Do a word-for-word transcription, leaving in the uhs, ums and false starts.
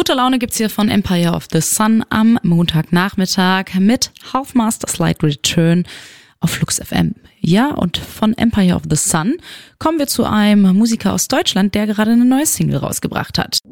Gute Laune gibt's hier von Empire of the Sun am Montagnachmittag mit Half-Master Slight Return auf Flux F M. Ja, und von Empire of the Sun kommen wir zu einem Musiker aus Deutschland, der gerade eine neue Single rausgebracht hat.